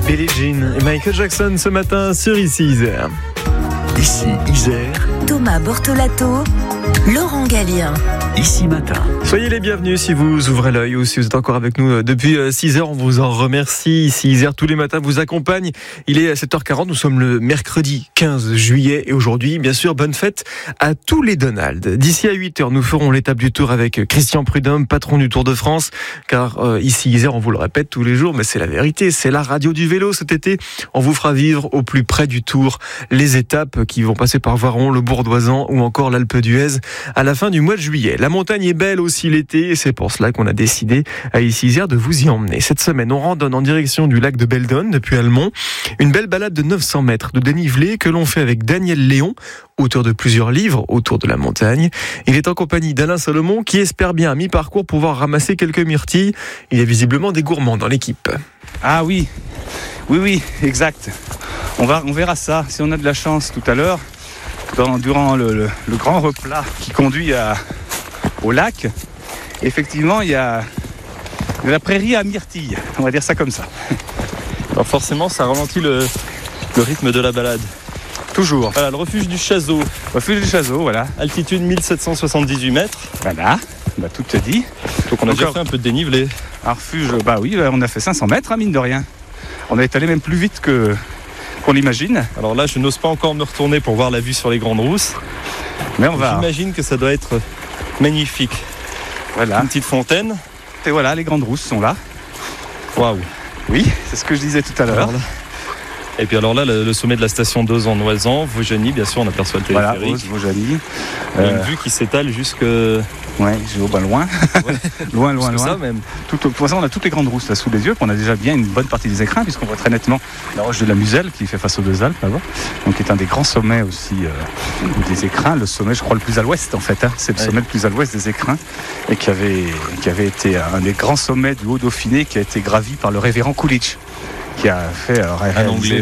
Billie Jean et Michael Jackson ce matin sur Ici Isère. Ici Isère, Thomas Bortolato, Laurent Gallien. Ici Matin. Soyez les bienvenus si vous ouvrez l'œil ou si vous êtes encore avec nous depuis 6h. On vous en remercie. Ici Isère, tous les matins, vous accompagne. Il est 7h40. Nous sommes le mercredi 15 juillet. Et aujourd'hui, bien sûr, bonne fête à tous les Donald. D'ici à 8h, nous ferons l'étape du Tour avec Christian Prudhomme, patron du Tour de France. Car ici Isère, on vous le répète tous les jours, mais c'est la vérité. C'est la radio du vélo cet été. On vous fera vivre au plus près du Tour les étapes qui vont passer par Voiron, le Bourdoisan ou encore l'Alpe d'Huez à la fin du mois de juillet. La montagne est belle aussi l'été et c'est pour cela qu'on a décidé à Ici Isère de vous y emmener. Cette semaine, on randonne en direction du lac de Beldonne depuis Almont. Une belle balade de 900 mètres de dénivelé que l'on fait avec Daniel Léon, auteur de plusieurs livres autour de la montagne. Il est en compagnie d'Alain Solomon qui espère bien à mi-parcours pouvoir ramasser quelques myrtilles. Il y a visiblement des gourmands dans l'équipe. Ah oui, exact. On verra ça si on a de la chance tout à l'heure. Durant le grand replat qui conduit au lac, effectivement, il y a de la prairie à myrtille, on va dire ça comme ça. Alors forcément, ça ralentit le rythme de la balade. Toujours. Voilà, le refuge du Chazot. Refuge du Chazot, voilà. Altitude 1778 mètres. Voilà, tout te dit. Donc on a déjà fait un peu de dénivelé. Un refuge, on a fait 500 mètres, mine de rien. On est allé même plus vite qu'on l'imagine. Alors là, je n'ose pas encore me retourner pour voir la vue sur les Grandes Rousses. Mais on va. J'imagine que ça doit être magnifique. Voilà. Une petite fontaine. Et voilà, les Grandes Rousses sont là. Waouh. Oui, c'est ce que je disais tout à l'heure. Et puis alors là, le sommet de la station d'Ozan-Noisan, Vaujany, bien sûr, on aperçoit le téléphérique. Voilà, Vaujany. Une vue qui s'étale jusque... Ouais, loin. Ouais. loin. Ça même. Pour l'instant, on a toutes les Grandes Rousses là sous les yeux. On a déjà bien une bonne partie des écrins, puisqu'on voit très nettement la roche de la Muselle qui fait face aux Deux Alpes là-bas. Donc, qui est un des grands sommets aussi des écrins. Le sommet, je crois, le plus à l'ouest en fait. C'est le sommet le plus à l'ouest des écrins et qui avait été un des grands sommets du Haut-Dauphiné qui a été gravi par le révérend Coolidge, qui a fait réaliser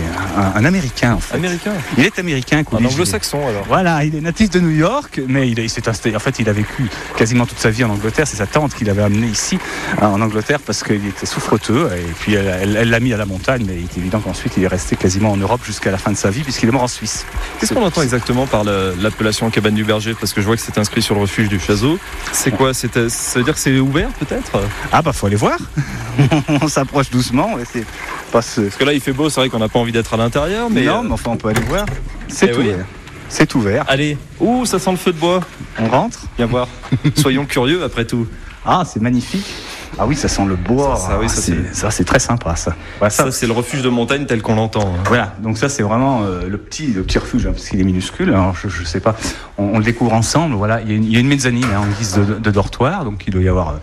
un Américain en fait. Américain. Il est américain, Coolidge. Un anglo-saxon alors. Voilà, il est natif de New York, mais il s'est installé. En fait, il a vécu quasiment toute sa vie en Angleterre. C'est sa tante qui l'avait amené ici en Angleterre parce qu'il était souffreteux. Et puis elle l'a mis à la montagne, mais il est évident qu'ensuite il est resté quasiment en Europe jusqu'à la fin de sa vie puisqu'il est mort en Suisse. Qu'est-ce qu'on entend exactement par l'appellation cabane du berger? Parce que je vois que c'est inscrit sur le refuge du Chazot. C'est quoi? Ça veut dire que c'est ouvert peut-être? Ah faut aller voir. On s'approche doucement. Et c'est parce que là il fait beau, c'est vrai qu'on n'a pas envie d'être à l'intérieur, mais non, mais enfin on peut aller voir. C'est ouvert. Oui. C'est ouvert. Allez, ça sent le feu de bois. On rentre. Viens voir. Soyons curieux après tout. Ah, c'est magnifique. Ah oui, ça sent le bois. Ça c'est très sympa ça. Voilà, ça c'est le refuge de montagne tel qu'on l'entend. Voilà, donc ça c'est vraiment le petit refuge, parce qu'il est minuscule. Alors je sais pas, on le découvre ensemble. Voilà, il y a une mezzanine en guise de dortoir, donc il doit y avoir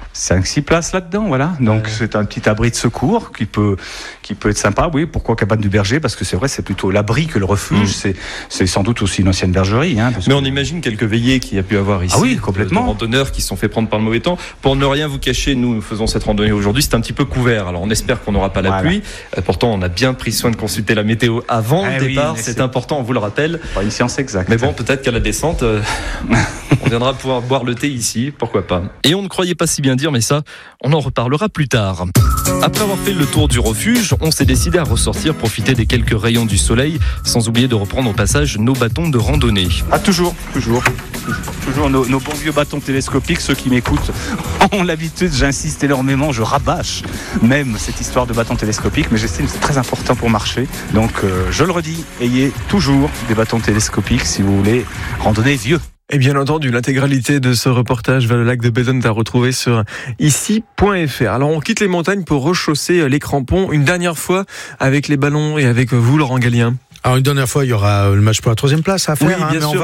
5-6 places là-dedans, voilà. Donc c'est un petit abri de secours qui peut être sympa. Oui, pourquoi cabane du berger? Parce que c'est vrai, c'est plutôt l'abri que le refuge. C'est sans doute aussi une ancienne bergerie. Mais on imagine quelques veillées qu'il y a pu avoir ici. Ah oui, complètement. De randonneurs qui se sont fait prendre par le mauvais temps. Pour ne rien vous cacher, nous faisons cette randonnée aujourd'hui. C'est un petit peu couvert. Alors on espère qu'on n'aura pas la pluie. Pourtant, on a bien pris soin de consulter la météo avant le départ. C'est important, on vous le rappelle. Pas une science exacte. Mais bon, peut-être qu'à la descente, on viendra pouvoir boire le thé ici. Pourquoi pas. Et on ne croyait pas si bien dire, mais ça, on en reparlera plus tard. Après avoir fait le tour du refuge, on s'est décidé à ressortir, profiter des quelques rayons du soleil, sans oublier de reprendre au passage nos bâtons de randonnée. Ah, toujours nos bons vieux bâtons télescopiques. Ceux qui m'écoutent ont l'habitude, j'insiste énormément, je rabâche même cette histoire de bâtons télescopiques, mais j'estime que c'est très important pour marcher. Donc je le redis, ayez toujours des bâtons télescopiques si vous voulez randonner vieux. Et bien entendu, l'intégralité de ce reportage vers le lac de Beldonne est à retrouver sur ici.fr. Alors on quitte les montagnes pour rechausser les crampons une dernière fois avec les ballons et avec vous, Laurent Gallien. Alors une dernière fois, il y aura le match pour la 3e place à faire. Oui, bien sûr.